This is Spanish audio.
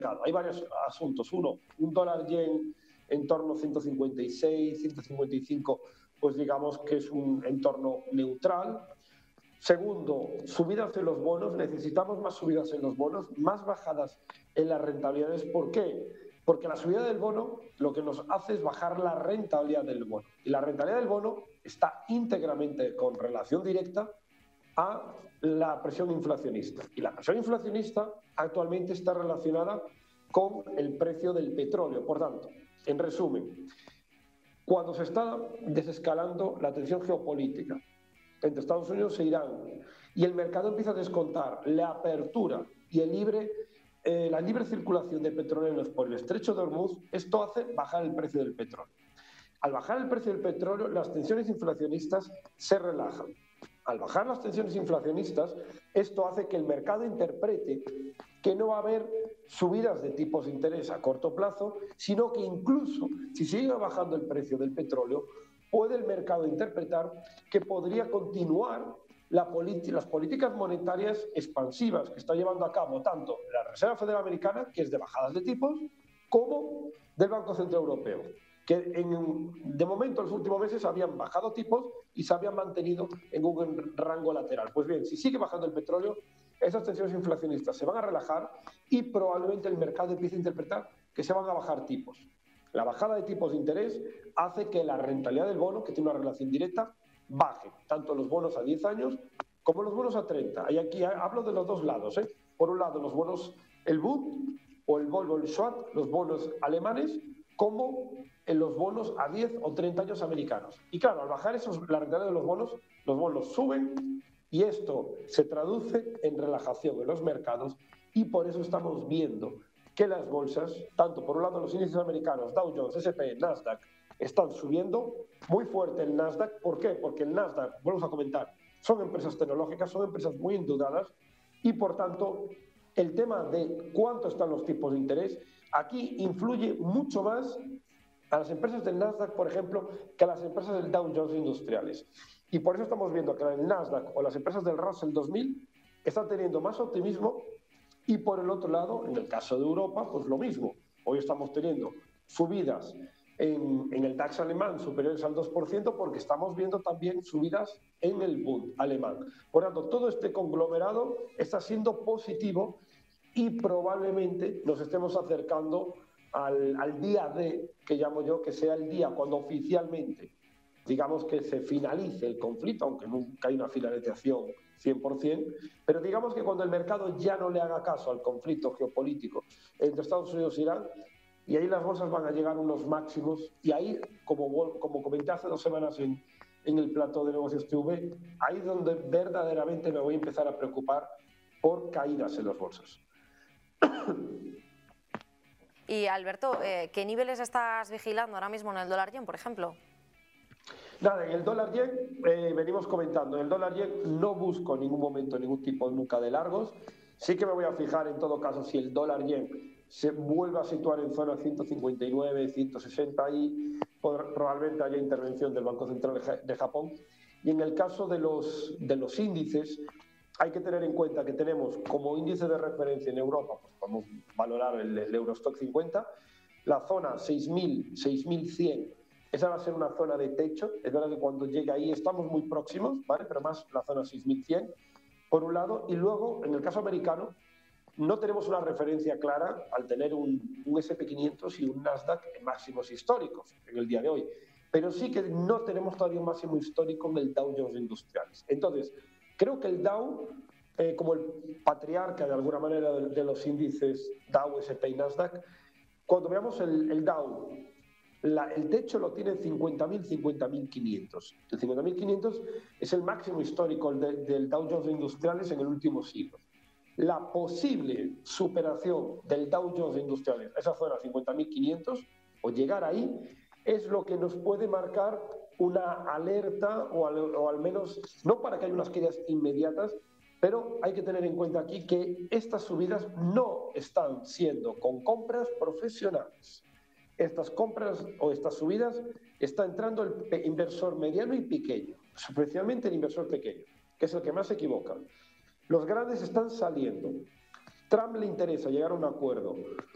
Hay varios asuntos. Uno, un dólar yen en torno a 156, 155, pues digamos que es un entorno neutral. Segundo, subidas en los bonos. Necesitamos más subidas en los bonos, más bajadas en las rentabilidades. ¿Por qué? Porque la subida del bono lo que nos hace es bajar la rentabilidad del bono. Y la rentabilidad del bono está íntegramente con relación directa a la presión inflacionista. Y la presión inflacionista actualmente está relacionada con el precio del petróleo. Por tanto, en resumen, cuando se está desescalando la tensión geopolítica entre Estados Unidos e Irán y el mercado empieza a descontar la apertura y la libre circulación de petroleros por el estrecho de Hormuz, esto hace bajar el precio del petróleo. Al bajar el precio del petróleo, las tensiones inflacionistas se relajan. Al bajar las tensiones inflacionistas, esto hace que el mercado interprete que no va a haber subidas de tipos de interés a corto plazo, sino que incluso si sigue bajando el precio del petróleo, puede el mercado interpretar que podría continuar las políticas monetarias expansivas que está llevando a cabo tanto la Reserva Federal Americana, que es de bajadas de tipos, como del Banco Central Europeo, que de momento en los últimos meses habían bajado tipos y se habían mantenido en un rango lateral. Pues bien, si sigue bajando el petróleo, esas tensiones inflacionistas se van a relajar y probablemente el mercado empiece a interpretar que se van a bajar tipos. La bajada de tipos de interés hace que la rentabilidad del bono, que tiene una relación directa, baje, tanto los bonos a 10 años como los bonos a 30. Y aquí hablo de los dos lados. Por un lado, los bonos, el Bund o el Volvo, el Schwab, los bonos alemanes, como en los bonos a 10 o 30 años americanos. Y claro, al bajar la rentabilidad de los bonos suben y esto se traduce en relajación en los mercados y por eso estamos viendo que las bolsas, tanto por un lado los índices americanos, Dow Jones, S&P, Nasdaq, están subiendo muy fuerte el Nasdaq. ¿Por qué? Porque el Nasdaq, volvemos a comentar, son empresas tecnológicas, son empresas muy endeudadas y por tanto el tema de cuánto están los tipos de interés aquí influye mucho más a las empresas del Nasdaq, por ejemplo, que a las empresas del Dow Jones industriales. Y por eso estamos viendo que el Nasdaq o las empresas del Russell 2000 están teniendo más optimismo. Y por el otro lado, en el caso de Europa, pues lo mismo. Hoy estamos teniendo subidas en el DAX alemán superiores al 2% porque estamos viendo también subidas en el Bund alemán. Por lo tanto, todo este conglomerado está siendo positivo y probablemente nos estemos acercando al día D, que llamo yo, que sea el día cuando oficialmente, digamos, que se finalice el conflicto, aunque nunca hay una finalización 100%, pero digamos que cuando el mercado ya no le haga caso al conflicto geopolítico entre Estados Unidos e Irán, y ahí las bolsas van a llegar a unos máximos, y ahí, como comenté hace 2 semanas en el plató de Negocios TV, ahí es donde verdaderamente me voy a empezar a preocupar por caídas en las bolsas. Y Alberto, ¿qué niveles estás vigilando ahora mismo en el dólar yen, por ejemplo? Nada, en el dólar yen venimos comentando, en el dólar yen no busco en ningún momento ningún tipo nunca de largos. Sí que me voy a fijar en todo caso si el dólar yen se vuelve a situar en zona 159, 160 y probablemente haya intervención del Banco Central de Japón. Y en el caso de los índices, hay que tener en cuenta que tenemos como índice de referencia en Europa, pues podemos valorar el Eurostock 50, la zona 6.000, 6.100. Esa va a ser una zona de techo. Es verdad que cuando llegue ahí estamos muy próximos, ¿vale? Pero más la zona 6.100, por un lado. Y luego, en el caso americano, no tenemos una referencia clara al tener un S&P 500 y un Nasdaq en máximos históricos en el día de hoy. Pero sí que no tenemos todavía un máximo histórico en el Dow Jones Industriales. Entonces, creo que el Dow, como el patriarca de alguna manera de los índices Dow, S&P y Nasdaq, cuando veamos el Dow, el techo lo tiene en 50.000, 50.500. El 50.500 es el máximo histórico del Dow Jones Industriales en el último siglo. La posible superación del Dow Jones Industriales, esa zona 50.500, o llegar ahí, es lo que nos puede marcar una alerta o al menos, no para que haya unas caídas inmediatas, pero hay que tener en cuenta aquí que estas subidas no están siendo con compras profesionales. Estas compras o estas subidas está entrando el inversor mediano y pequeño, especialmente el inversor pequeño, que es el que más se equivoca. Los grandes están saliendo. Trump le interesa llegar a un acuerdo